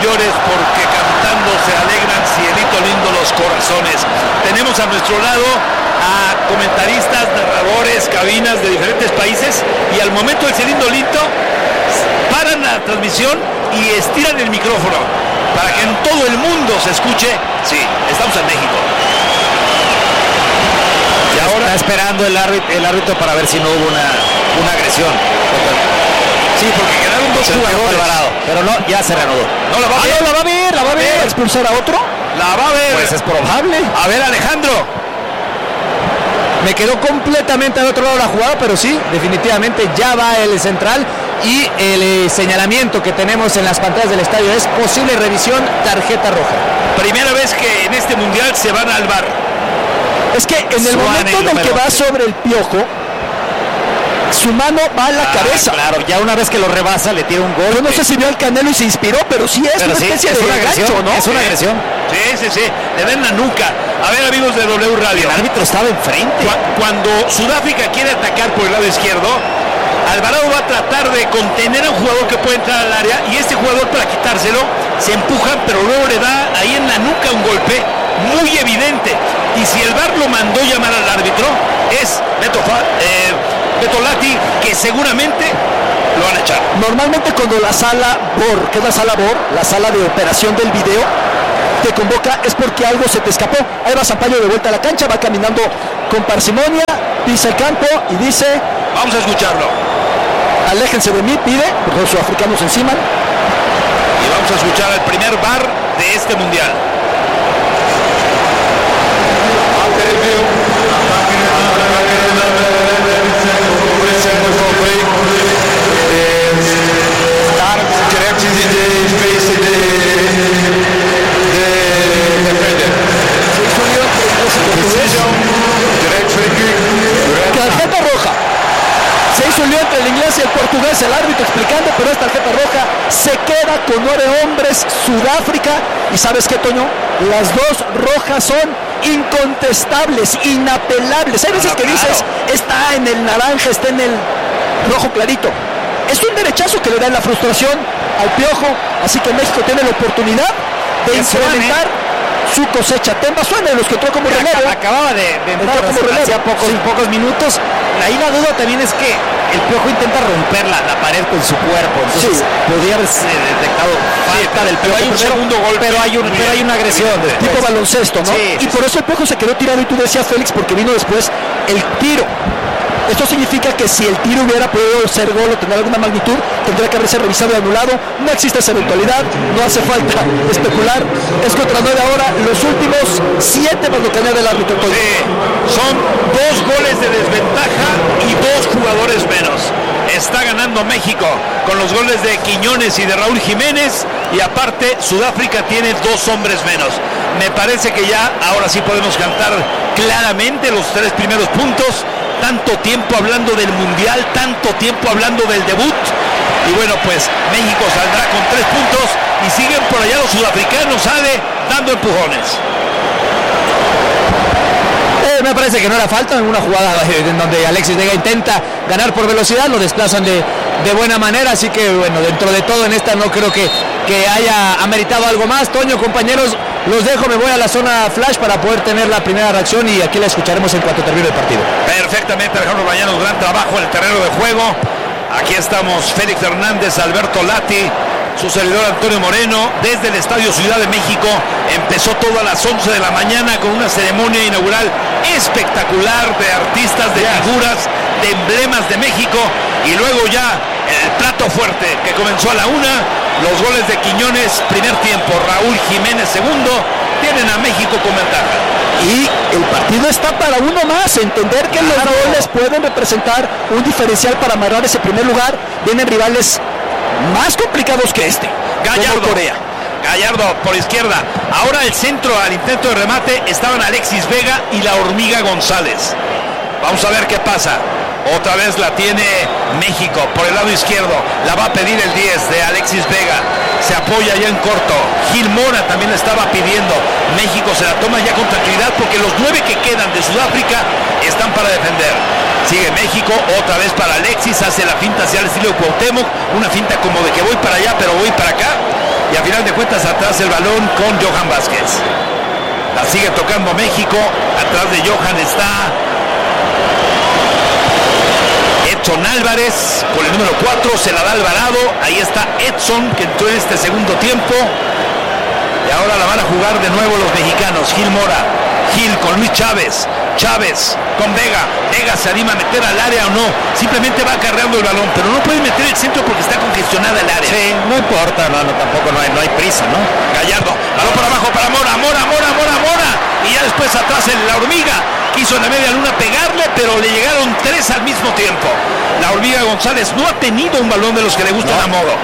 llores porque cantando se alegran, cielito lindo los corazones. Tenemos a nuestro lado a comentaristas, narradores, cabinas de diferentes países y al momento del cielito lindo paran la transmisión y estiran el micrófono para que en todo el mundo se escuche. Sí, estamos en México. Y ahora está esperando el árbitro para ver si no hubo una agresión. Sí, porque quedaron dos jugadores. Pero no, ya se reanudó. No, la va a ver. No, la va a ver, la va a ver. ¿Va a expulsar a otro? La va a ver. Pues es probable. A ver, Alejandro. Me quedó completamente al otro lado de la jugada, pero sí, definitivamente ya va el central y el señalamiento que tenemos en las pantallas del estadio es posible revisión, tarjeta roja. Primera vez que en este mundial se van al VAR. Es que en el momento en el que va sobre el Piojo, su mano va a la cabeza. Claro, ya una vez que lo rebasa le tira un gol. Yo no sé si vio al Canelo y se inspiró, pero sí es una especie de agresión, ¿no? Es una agresión. Sí, le ven la nuca. A ver, amigos de W Radio. El árbitro estaba enfrente. Cuando Sudáfrica quiere atacar por el lado izquierdo, Alvarado va a tratar de contener a un jugador que puede entrar al área y este jugador para quitárselo se empuja, pero luego le da ahí en la nuca un golpe muy evidente. Y si el VAR lo mandó llamar al árbitro, es Betolati, que seguramente lo van a echar. Normalmente cuando la sala BOR, que es la sala BOR, la sala de operación del video, te convoca es porque algo se te escapó. Ahí va Sampaio de vuelta a la cancha, va caminando con parsimonia, pisa el campo y dice: vamos a escucharlo. Aléjense de mí, pide, porque los sudafricanos encima. Y vamos a escuchar el primer VAR de este mundial. Tarjeta roja. Se hizo un lío entre el inglés y el portugués, el árbitro explicando, pero es tarjeta roja. Se queda con 9 hombres Sudáfrica. ¿Y sabes qué, Toño? Las dos rojas son incontestables, inapelables. Hay veces que dices, está en el naranja, está en el rojo clarito. Es un derechazo que le da en la frustración al Piojo. Así que México tiene la oportunidad de incrementar su cosecha. Temba suena de los que entró como relevo. Acababa de entrar como relevo hacía pocos minutos. Ahí la duda también es que el Piojo intenta romper la pared con su cuerpo. Entonces podría haberse detectado falta del Piojo. Hay un segundo gol. Pero hay una agresión. Tipo baloncesto, ¿no? Sí, y por eso el Piojo se quedó tirado y tú decías, Félix, porque vino después el tiro. Esto significa que si el tiro hubiera podido ser gol o tener alguna magnitud, tendría que haberse revisado y anulado. No existe esa eventualidad, no hace falta especular. Es contra 9 ahora, los últimos 7 más lo que añade el árbitro. Son 2 goles de desventaja y 2 jugadores menos. Está ganando México con los goles de Quiñones y de Raúl Jiménez, y aparte Sudáfrica tiene 2 hombres menos. Me parece que ya ahora sí podemos cantar claramente los 3 primeros puntos. Tanto tiempo hablando del mundial, tanto tiempo hablando del debut, y bueno, pues México saldrá con 3 puntos y siguen por allá los sudafricanos, dando empujones. Me parece que no era falta en una jugada en donde Alexis Vega intenta ganar por velocidad, lo desplazan de buena manera, así que bueno, dentro de todo en esta no creo que haya ameritado algo más. Toño, compañeros, los dejo, me voy a la zona flash para poder tener la primera reacción y aquí la escucharemos en cuanto termine el partido. Perfectamente, Alejandro Bañanos, gran trabajo en el terreno de juego. Aquí estamos Félix Hernández, Alberto Lati, su servidor Antonio Moreno, desde el Estadio Ciudad de México. Empezó todo a las 11 de la mañana con una ceremonia inaugural espectacular de artistas, de figuras, de emblemas de México, y luego ya el plato fuerte que comenzó a la 1, los goles de Quiñones, primer tiempo, Raúl Jiménez, segundo, tienen a México con ventaja. Y el partido está para uno más, entender que los goles pueden representar un diferencial para amarrar ese primer lugar. Vienen rivales más complicados que este. Gallardo, Corea. Gallardo por izquierda. Ahora el centro al intento de remate estaban Alexis Vega y la Hormiga González. Vamos a ver qué pasa. Otra vez la tiene México por el lado izquierdo. La va a pedir el 10 de Alexis Vega. Se apoya ya en corto. Gil Mora también la estaba pidiendo. México se la toma ya con tranquilidad porque los 9 que quedan de Sudáfrica están para defender. Sigue México, otra vez para Alexis. Hace la finta hacia el estilo de Cuauhtémoc. Una finta como de que voy para allá pero voy para acá. y a final de cuentas atrás el balón con Johan Vázquez. La sigue tocando México, atrás de Johan está Edson Álvarez con el número 4, se la da Alvarado, ahí está Edson que entró en este segundo tiempo y ahora la van a jugar de nuevo los mexicanos. Gil Mora, Gil con Luis Chávez, Chávez con Vega, Vega se anima a meter al área o no, simplemente va acarreando el balón, pero no puede meter el centro porque está congestionada el área. Sí, no importa, no, tampoco no hay prisa, ¿no? Gallardo, balón por abajo para Mora, y ya después atrás la Hormiga, quiso en la media luna pegarle, pero le llegaron 3 al mismo tiempo. La Hormiga González no ha tenido un balón de los que le gustan a Modo.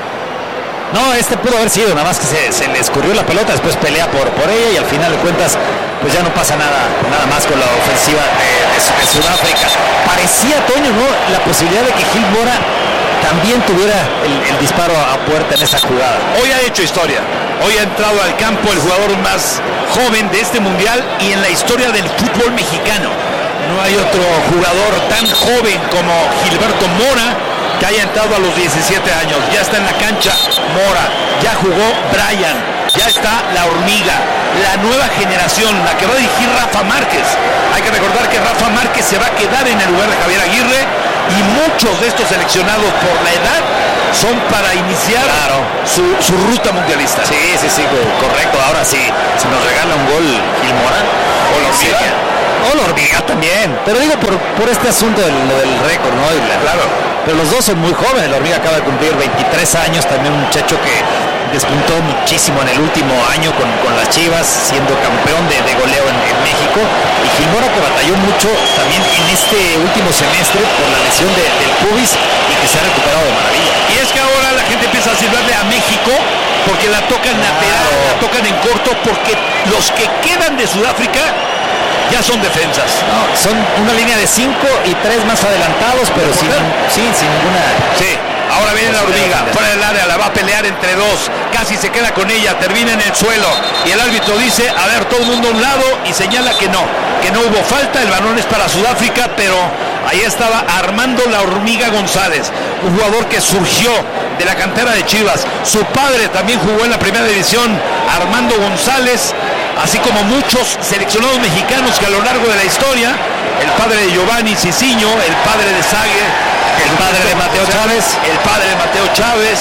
No, pudo haber sido, nada más que se le escurrió la pelota, después pelea por ella y al final de cuentas pues ya no pasa nada más con la ofensiva de Sudáfrica. Parecía, Toño, ¿no?, la posibilidad de que Gil Mora también tuviera el disparo a puerta en esa jugada. Hoy ha hecho historia, hoy ha entrado al campo el jugador más joven de este mundial y en la historia del fútbol mexicano. No hay otro jugador tan joven como Gilberto Mora que haya entrado a los 17 años. Ya está en la cancha Mora, ya jugó Brian, ya está la Hormiga, la nueva generación, la que va a dirigir Rafa Márquez. Hay que recordar que Rafa Márquez se va a quedar en el lugar de Javier Aguirre y muchos de estos seleccionados por la edad son para iniciar su ruta mundialista. Sí, correcto. Ahora sí, si nos regala un gol Gil Mora o la Hormiga. Sí, o la Hormiga también, pero digo por este asunto del récord, ¿no? Claro. Pero los dos son muy jóvenes. La Hormiga acaba de cumplir 23 años, también un muchacho que despuntó muchísimo en el último año con las Chivas, siendo campeón de goleo en México, y Gil Mora que batalló mucho también en este último semestre por la lesión del pubis y que se ha recuperado de maravilla. Y es que ahora la gente empieza a silbarle a México porque la tocan lateral, la tocan en corto, porque los que quedan de Sudáfrica ya son defensas. No, son una línea de 5 y 3 más adelantados, pero sin ninguna. Sí, ahora viene la Hormiga, fuera del área, la va a pelear entre dos, casi se queda con ella, termina en el suelo y el árbitro dice, a ver, todo el mundo a un lado y señala que no hubo falta, el balón es para Sudáfrica, pero ahí estaba Armando la Hormiga González, un jugador que surgió de la cantera de Chivas. Su padre también jugó en la primera división, Armando González, así como muchos seleccionados mexicanos que a lo largo de la historia, el padre de Giovanni Cicinho, el padre de Sague, el padre de Mateo Chávez, el padre de Mateo Chávez,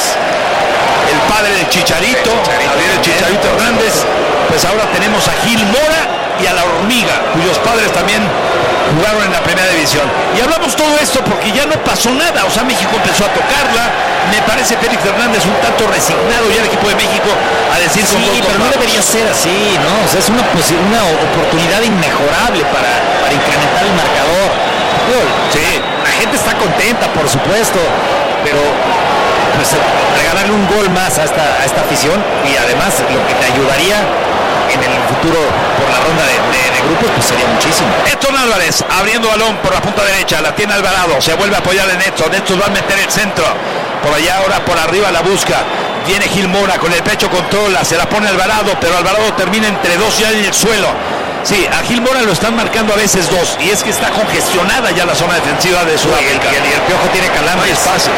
el padre del Chicharito, Javier Chicharito Hernández. Pues ahora tenemos a Gil Mora y a la Hormiga, cuyos padres también jugaron en la primera división. Y hablamos todo esto porque ya no pasó nada, o sea, México empezó a tocarla. Me parece Félix Fernández un tanto resignado ya el equipo de México a decir sí, pero no debería ser así, ¿no? O sea, es una oportunidad inmejorable para incrementar el marcador. Sí, la gente está contenta, por supuesto, pero pues regalarle un gol más a esta afición y además lo que te ayudaría en el futuro por la ronda de grupos, pues sería muchísimo. Edson Álvarez abriendo balón por la punta derecha, la tiene Alvarado, se vuelve a apoyar en Edson va a meter el centro, por allá ahora por arriba la busca, viene Gil Mora con el pecho, controla, se la pone Alvarado, pero Alvarado termina entre dos ya en el suelo. Sí, a Gil Mora lo están marcando a veces dos, y es que está congestionada ya la zona defensiva de Sudáfrica. Y el Piojo tiene calambres. No hay espacios.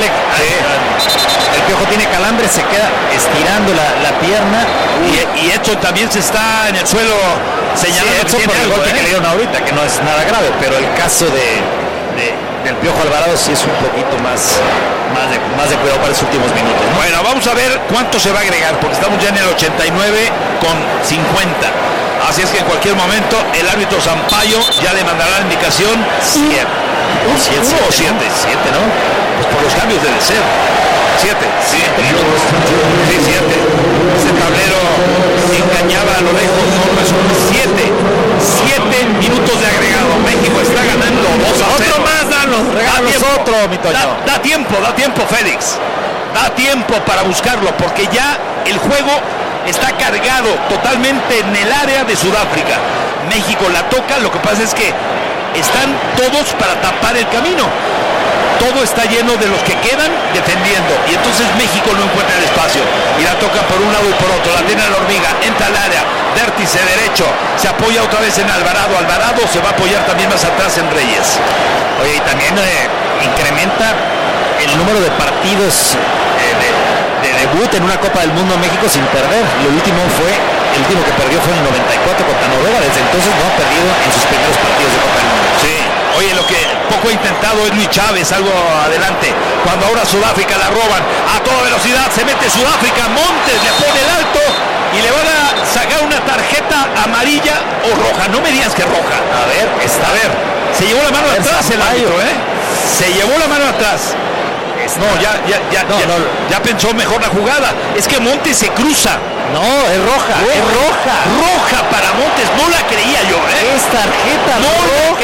El Piojo tiene calambres, se queda estirando la pierna. Y Edson también se está en el suelo señalando. Sí, Edson por el golpe que le dieron ahorita, que no es nada grave, pero el caso del Piojo Alvarado sí es un poquito más de cuidado para los últimos minutos, ¿no? Bueno, vamos a ver cuánto se va a agregar, porque estamos ya en el 89 con 50. Así es que en cualquier momento el árbitro Sampaio ya le mandará la indicación 7 o 7, ¿no? Pues por los cambios debe ser 7. Sí, 7. Ese tablero engañaba a lo lejos, no es un 7 minutos de agregado. México está ganando 2-0. Otro más, danos, regálanos otro, mi Toño. Da tiempo, Félix. Da tiempo para buscarlo, porque ya el juego está cargado totalmente en el área de Sudáfrica. México la toca, lo que pasa es que están todos para tapar el camino. Todo está lleno de los que quedan defendiendo, y entonces México no encuentra el espacio y la toca por un lado y por otro. La tiene la Hormiga, entra al área, vértice derecho, se apoya otra vez en Alvarado se va a apoyar también más atrás en Reyes. Oye, y también incrementa el número de partidos de debut en una Copa del Mundo México sin perder. El último que perdió fue en el 94 contra Noruega. Desde entonces no ha perdido en sus primeros partidos de Copa del Mundo. Sí, oye, lo que poco ha intentado es Luis Chávez, algo adelante. Cuando ahora Sudáfrica la roban a toda velocidad, se mete Sudáfrica, Montes le pone el alto y le van a sacar una tarjeta amarilla o roja. No me digas que roja. A ver, se llevó la mano atrás el árbitro, Se llevó la mano atrás. No, ya pensó mejor la jugada. Es que Montes se cruza. No, es roja. Roja para Montes. No la creía yo, Es tarjeta roja.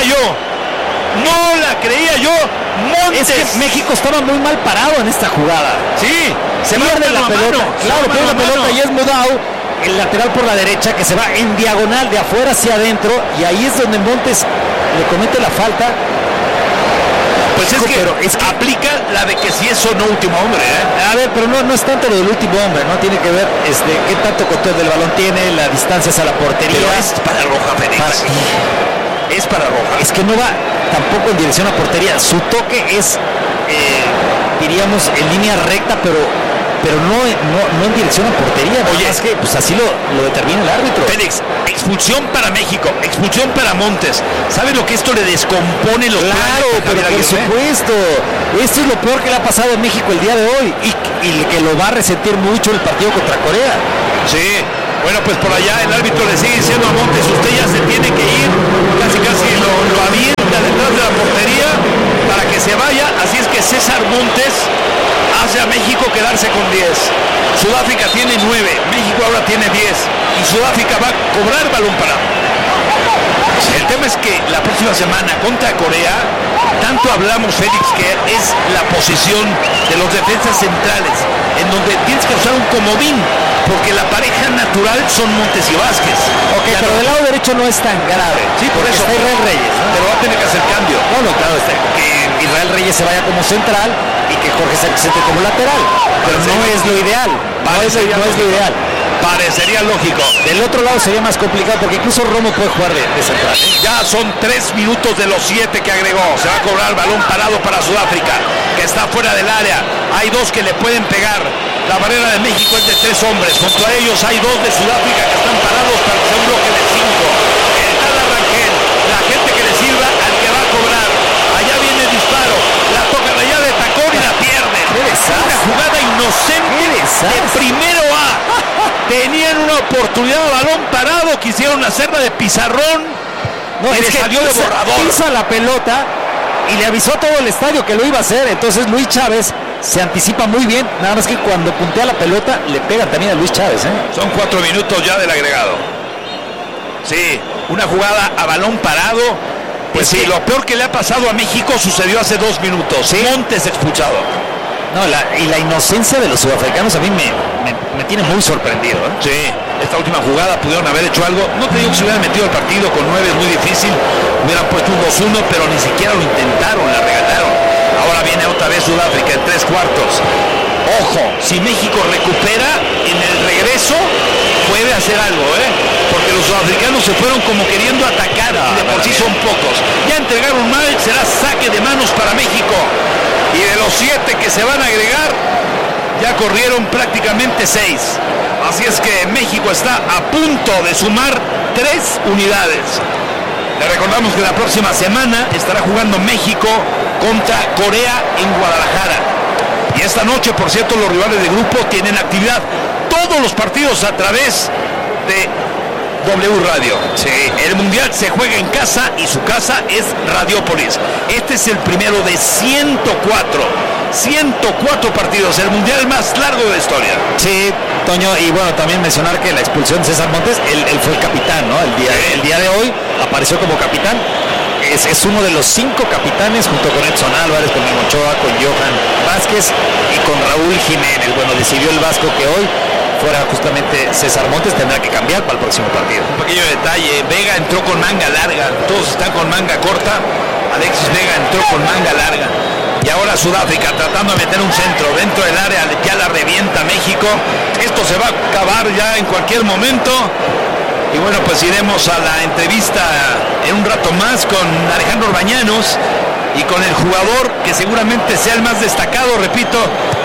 No la creía yo. Montes. Es que México estaba muy mal parado en esta jugada. Sí, se pierde la pelota. Claro, pierde la pelota y es Mudau, el lateral por la derecha, que se va en diagonal de afuera hacia adentro, y ahí es donde Montes le comete la falta. Pues es que aplica la de que si es o no último hombre, A ver, pero no es tanto lo del último hombre, no tiene que ver qué tanto control del balón tiene, la distancia hacia la portería. Pero es para roja, Félix. Es para roja. Es que no va tampoco en dirección a portería. Su toque es, diríamos, en línea recta, pero no en dirección a portería. Oye, es que pues así lo determina el árbitro. Félix, expulsión para México, expulsión para Montes. ¿Sabes lo que esto le descompone los planes? Claro, pero por supuesto. Esto es lo peor que le ha pasado a México el día de hoy y que lo va a resentir mucho el partido contra Corea. Sí. Bueno, pues por allá el árbitro le sigue diciendo a Montes, usted ya se tiene que ir, casi lo avienta detrás de la portería para que se vaya, así es que César Montes hace a México quedarse con 10. Sudáfrica tiene 9, México ahora tiene 10 y Sudáfrica va a cobrar balón parado. El tema es que la próxima semana contra Corea, tanto hablamos, Félix, que es la posición de los defensas centrales, en donde tienes que usar un comodín, porque la pareja natural son Montes y Vázquez. Ok, pero del lado derecho no es tan grave. Sí, por eso. Está Israel Reyes, ¿no? Pero va a tener que hacer cambio. No, claro, que Israel Reyes se vaya como central y que Jorge Sánchez entre como lateral. Pero no es lo ideal. No es lo ideal. Parecería lógico. Del otro lado sería más complicado porque incluso Romo puede jugar de central. Ya son 3 minutos de los 7 que agregó. Se va a cobrar el balón parado para Sudáfrica, que está fuera del área. Hay 2 que le pueden pegar. La barrera de México es de 3 hombres. Contra ellos hay 2 de Sudáfrica que están parados para hacer un bloque de 5. Está la Rangel, la gente que le sirva al que va a cobrar. Allá viene el disparo. La toca allá de tacón y la pierde. Una jugada inocente de primero A. Tenían una oportunidad de balón parado, quisieron hacerla de pizarrón. No, es que salió de borrador. Pisa la pelota y le avisó a todo el estadio que lo iba a hacer. Entonces Luis Chávez se anticipa muy bien. Nada más que cuando puntea la pelota le pegan también a Luis Chávez. Son 4 minutos ya del agregado. Sí, una jugada a balón parado. Pues sí, lo peor que le ha pasado a México sucedió hace 2 minutos. ¿Sí? Montes expulsado. No, y la inocencia de los sudafricanos a mí me tiene muy sorprendido. Sí, esta última jugada pudieron haber hecho algo. No te digo que se hubieran metido al partido con 9, es muy difícil. Hubieran puesto un 2-1, pero ni siquiera lo intentaron, la regalaron. Ahora viene otra vez Sudáfrica en 3 cuartos. Ojo, si México recupera en el regreso, puede hacer algo, porque los sudafricanos se fueron como queriendo atacar, y de por sí son pocos. Ya entregaron mal, será saque de manos para México. Y de los 7 que se van a agregar, ya corrieron prácticamente 6. Así es que México está a punto de sumar 3 unidades. Le recordamos que la próxima semana estará jugando México contra Corea en Guadalajara. Y esta noche, por cierto, los rivales de grupo tienen actividad. Todos los partidos a través de W Radio. Sí, el Mundial se juega en casa y su casa es Radiópolis. Este es el primero de 104 partidos, el Mundial más largo de la historia. Sí, Toño, y bueno, también mencionar que la expulsión de César Montes, él fue el capitán, ¿no? El día de hoy apareció como capitán. Es uno de los 5 capitanes junto con Edson Álvarez, con Memo Ochoa, con Johan Vázquez y con Raúl Jiménez. Bueno, decidió el Vasco que hoy fuera justamente César Montes, tendrá que cambiar para el próximo partido. Un pequeño detalle, Vega entró con manga larga, todos están con manga corta, Alexis Vega entró con manga larga. Y ahora Sudáfrica tratando de meter un centro dentro del área, ya la revienta México. Esto se va a acabar ya en cualquier momento. Y bueno, pues iremos a la entrevista en un rato más con Alejandro Bañanos y con el jugador que seguramente sea el más destacado, repito,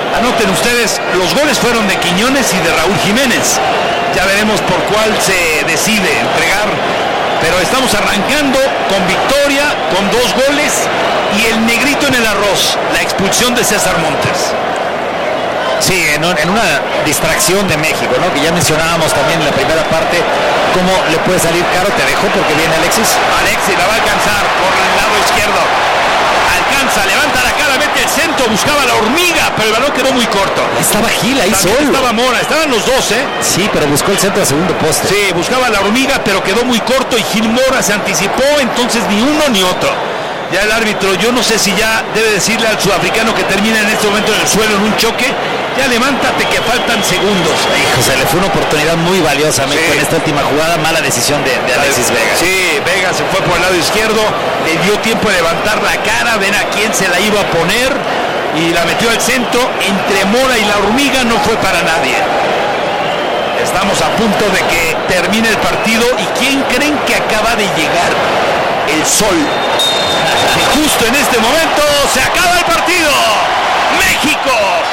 Anoten ustedes, los goles fueron de Quiñones y de Raúl Jiménez. Ya veremos por cuál se decide entregar, pero estamos arrancando con victoria, con 2 goles y el negrito en el arroz, la expulsión de César Montes. Sí, en una distracción de México, ¿no? Que ya mencionábamos también en la primera parte cómo le puede salir caro. Te dejó porque viene Alexis. Alexis la va a alcanzar por el lado izquierdo. Alcanza, levanta la cara, mete el centro, buscaba la hormiga, pero el balón quedó muy corto. Estaba Gil ahí También solo. estaba Mora, estaban los dos, ¿eh? Sí, pero buscó el centro a segundo poste. Sí, buscaba la hormiga, pero quedó muy corto y Gil Mora se anticipó, entonces ni uno ni otro. Ya el árbitro, yo no sé si ya debe decirle al sudafricano que termina en este momento en el suelo en un choque. Ya levántate que faltan segundos. Hijo, se le fue una oportunidad muy valiosa a México en esta última jugada. Mala decisión de Alexis Vega. Sí, Vega se fue por el lado izquierdo, le dio tiempo de levantar la cara, ver a quién se la iba a poner y la metió al centro. Entre Mora y la hormiga no fue para nadie. Estamos a punto de que termine el partido. ¿Y quién creen que acaba de llegar? El sol. Y justo en este momento se acaba el partido. México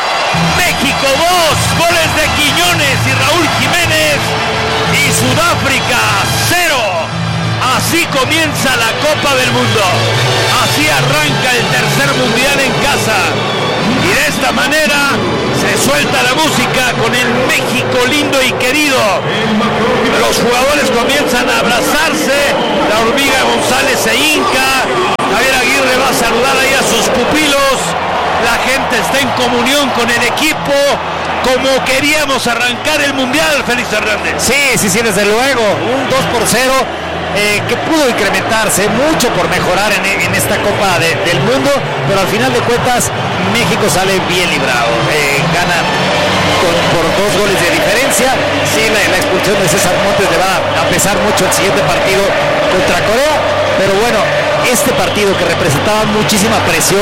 2, goles de Quiñones y Raúl Jiménez, y Sudáfrica 0. Así comienza la Copa del Mundo, así arranca el tercer mundial en casa, y de esta manera se suelta la música con el México lindo y querido. Los jugadores comienzan a abrazarse, la hormiga González se hinca, Javier Aguirre va a saludar ahí a sus pupilos. La gente está en comunión con el equipo, como queríamos arrancar el Mundial, Félix Hernández. Sí, desde luego. Un 2-0 que pudo incrementarse mucho por mejorar en esta Copa del Mundo, pero al final de cuentas México sale bien librado. Gana por 2 goles de diferencia. Sí, la expulsión de César Montes le va a pesar mucho el siguiente partido contra Corea, pero bueno, este partido que representaba muchísima presión